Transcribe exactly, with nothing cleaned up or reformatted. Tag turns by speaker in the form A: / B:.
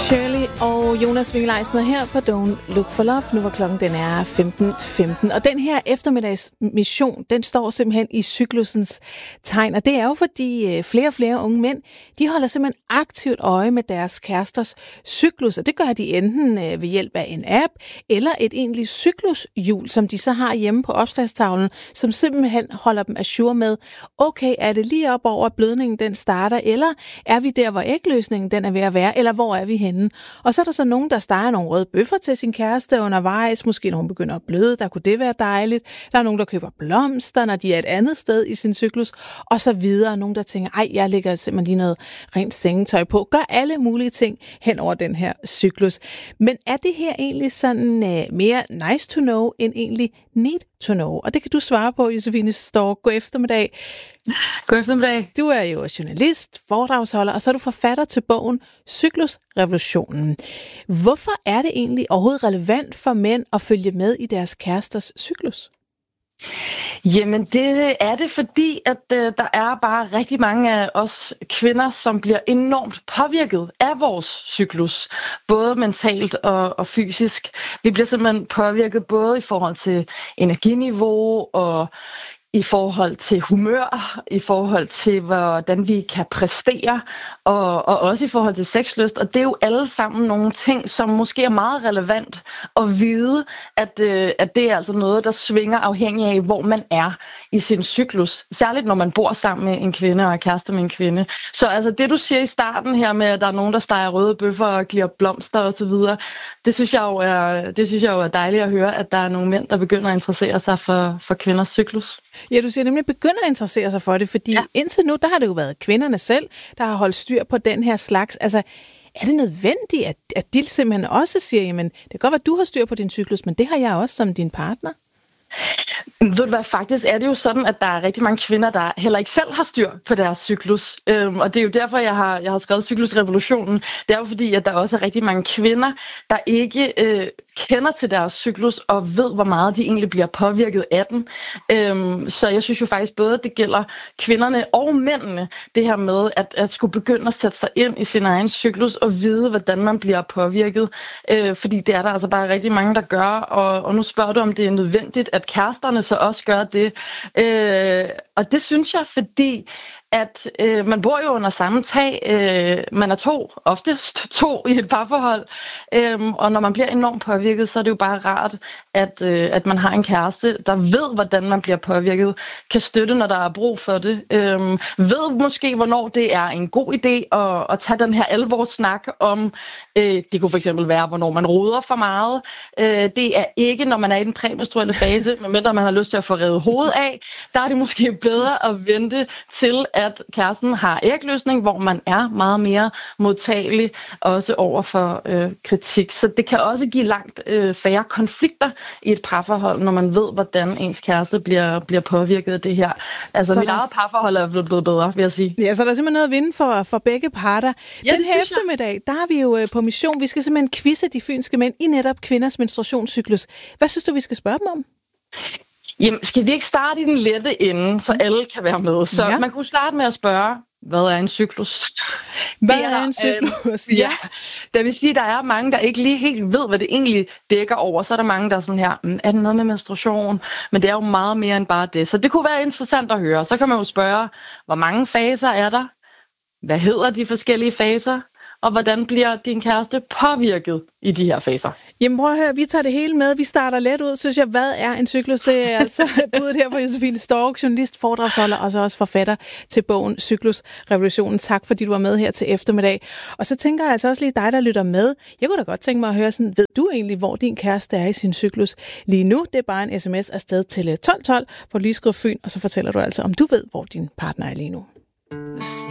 A: Shirley og Jonas Winkelejsen her på Don't Look for Love. Nu var klokken, den er femten femten. Og den her eftermiddags mission, den står simpelthen i cyklusens tegn. Og det er jo fordi flere og flere unge mænd, de holder simpelthen aktivt øje med deres kæresters cyklus. Og det gør de enten ved hjælp af en app, eller et egentligt cyklushjul, som de så har hjemme på opslagstavlen, som simpelthen holder dem ajour med, okay, er det lige op over blødningen, den starter, eller er vi der, hvor ægløsningen den er ved at være, eller hvor er vi henne? Og så er der så nogen, der steger nogle røde bøffer til sin kæreste undervejs. Måske nogen begynder at bløde, der kunne det være dejligt. Der er nogen, der køber blomster, når de er et andet sted i sin cyklus, og så videre. Nogen, der tænker, ej, jeg lægger simpelthen lige noget rent sengetøj på. Gør alle mulige ting hen over den her cyklus. Men er det her egentlig sådan uh, mere nice to know, end egentlig need to know? Og det kan du svare på, Josefine Stork. God eftermiddag.
B: God eftermiddag.
A: Du er jo journalist, foredragsholder, og så er du forfatter til bogen Cyklusrevolutionen. Hvorfor er det egentlig overhovedet relevant for mænd at følge med i deres kæresters cyklus?
B: Jamen det er det, fordi at øh, der er bare rigtig mange af os kvinder, som bliver enormt påvirket af vores cyklus, både mentalt og, og fysisk. Vi bliver simpelthen påvirket både i forhold til energiniveau og i forhold til humør, i forhold til, hvordan vi kan præstere, og, og også i forhold til sexlyst. Og det er jo alle sammen nogle ting, som måske er meget relevant at vide, at, øh, at det er altså noget, der svinger afhængig af, hvor man er i sin cyklus. Særligt når man bor sammen med en kvinde og er kæreste med en kvinde. Så altså det, du siger i starten her med, at der er nogen, der steger røde bøffer og klirer blomster osv., det synes jeg jo er, det synes jeg jo er dejligt at høre, at der er nogle mænd, der begynder at interessere sig for, for kvinders cyklus.
A: Ja, du siger nemlig begynder at interessere sig for det, fordi ja. indtil nu, der har det jo været kvinderne selv, der har holdt styr på den her slags. Altså, er det nødvendigt, at, at de simpelthen også siger, jamen, det kan godt være, at du har styr på din cyklus, men det har jeg også som din partner?
B: Ved du hvad, faktisk er det jo sådan, at der er rigtig mange kvinder, der heller ikke selv har styr på deres cyklus. Øhm, og det er jo derfor, jeg har, jeg har skrevet Cyklusrevolutionen. Det er jo fordi, at der også er rigtig mange kvinder, der ikke øh, kender til deres cyklus og ved, hvor meget de egentlig bliver påvirket af den. Øhm, så jeg synes jo faktisk både, det gælder kvinderne og mændene, det her med at, at skulle begynde at sætte sig ind i sin egen cyklus og vide, hvordan man bliver påvirket. Øh, fordi det er der altså bare rigtig mange, der gør. Og, og nu spørger du, om det er nødvendigt, at kæresterne så også gør det. Øh, og det synes jeg, fordi at øh, man bor jo under samme tag. Øh, man er to, oftest to i et parforhold. Øh, og når man bliver enormt påvirket, så er det jo bare rart, at, øh, at man har en kæreste, der ved, hvordan man bliver påvirket, kan støtte, når der er brug for det. Øh, ved måske, hvornår det er en god idé at, at tage den her alvorssnak om, øh, det kunne for eksempel være, hvornår man roder for meget. Øh, det er ikke, når man er i den præmenstruelle fase, medmindre man har lyst til at få revet hovedet af. Der er det måske bedre at vente til, at kæresten har ægløsning, hvor man er meget mere modtagelig også over for øh, kritik. Så det kan også give langt øh, færre konflikter i et parforhold, når man ved, hvordan ens kæreste bliver, bliver påvirket af det her. Altså så mit der... eget parforhold er blevet bedre, vil jeg sige.
A: Ja, så der er simpelthen noget at vinde for, for begge parter.
B: Ja,
A: den her eftermiddag, der er vi jo øh, på mission. Vi skal simpelthen quizze de fynske mænd i netop kvinders menstruationscyklus. Hvad synes du, vi skal spørge dem om?
B: Jamen, skal vi ikke starte i den lette ende, så alle kan være med? Så ja. Man kunne starte med at spørge, hvad er en cyklus?
A: Hvad er, er en cyklus?
B: Øh, ja. Det vil sige, at der er mange, der ikke lige helt ved, hvad det egentlig dækker over. Så er der mange, der er sådan her, er det noget med menstruation? Men det er jo meget mere end bare det. Så det kunne være interessant at høre. Så kan man jo spørge, hvor mange faser er der? Hvad hedder de forskellige faser? Og hvordan bliver din kæreste påvirket i de her faser?
A: Jamen prøv at høre, vi tager det hele med. Vi starter let ud, synes jeg. Hvad er en cyklus? Det er altså budet her på Josefine Stork, journalist, foredragsholder og så også forfatter til bogen Cyklusrevolutionen. Tak fordi du var med her til eftermiddag. Og så tænker jeg altså også lige dig, der lytter med. Jeg kunne da godt tænke mig at høre sådan, ved du egentlig, hvor din kæreste er i sin cyklus lige nu? Det er bare en sms afsted til tolv tolv på Lyskriv Fyn, og så fortæller du altså, om du ved, hvor din partner er lige nu.